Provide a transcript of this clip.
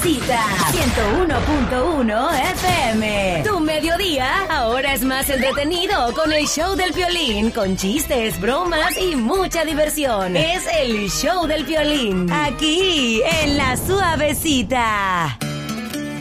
Suavecita 101.1 FM. Tu mediodía ahora es más entretenido con el show del Piolín, con chistes, bromas y mucha diversión. Es el show del Piolín, aquí en La Suavecita.